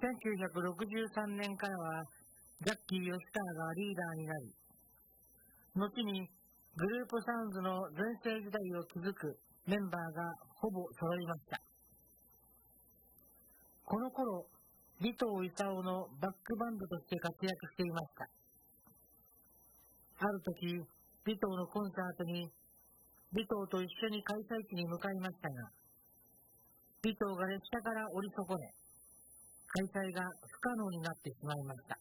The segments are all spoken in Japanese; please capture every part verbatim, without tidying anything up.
せんきゅうひゃくろくじゅうさんねんからはジャッキー吉川がリーダーになり、後にグループサウンズの全盛時代を築くメンバーがほぼ揃いました。この頃、尾藤勲のバックバンドとして活躍していました。ある時、尾藤のコンサートに尾藤と一緒に開催地に向かいましたが、尾藤が列車から降り損ね、開催が不可能になってしまいました。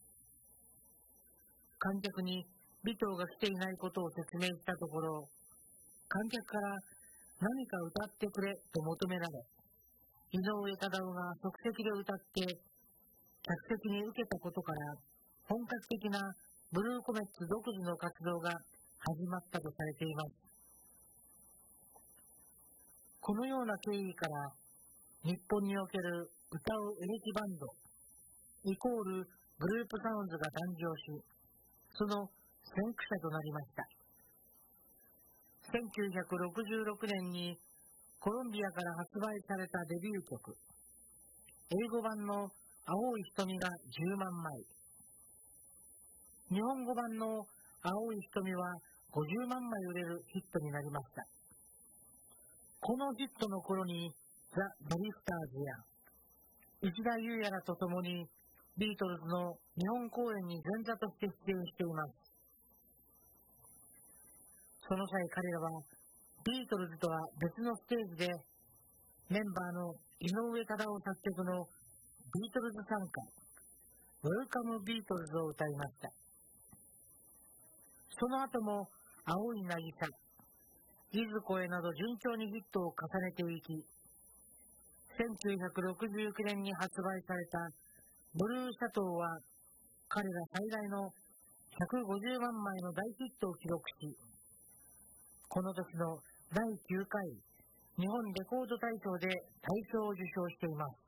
観客に尾藤が来ていないことを説明したところ、観客から何か歌ってくれと求められ、井上忠雄が即席で歌って客席に受けたことから、本格的なブルーコメッツ独自の活動が始まったとされています。このような経緯から、日本における歌うエレキバンドイコールグループサウンズが誕生し、その先駆者となりました。せんきゅうひゃくろくじゅうろくねんにコロンビアから発売されたデビュー曲、英語版の青い瞳がじゅうまんまい、日本語版の青い瞳はごじゅうまんまい売れるヒットになりました。このヒットの頃にザ・ドリフターズや石田裕也らと共にビートルズの日本公演に前座として出演しています。その際彼らはビートルズとは別のステージでメンバーの井上忠雄作曲のビートルズ賛歌ウェルカムビートルズを歌いました。その後も青い渚、いずこへなど順調にヒットを重ねていき、せんきゅうひゃくろくじゅうきゅうねんに発売されたブルーシャトーは彼ら最大のひゃくごじゅうまんまいの大ヒットを記録し、この年のだいきゅうかい日本レコード大賞で大賞を受賞しています。